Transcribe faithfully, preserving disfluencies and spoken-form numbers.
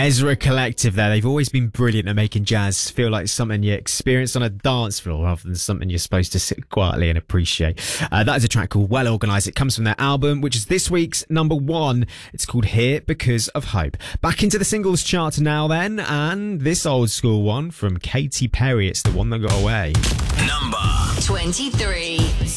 Ezra Collective there. They've always been brilliant at making jazz feel like something you experience on a dance floor rather than something you're supposed to sit quietly and appreciate. Uh, that is a track called Well Organised. It comes from their album, which is this week's number one. It's called Here Because of Hope. Back into the singles chart now then, and this old school one from Katy Perry. It's The One That Got Away. Number twenty-three.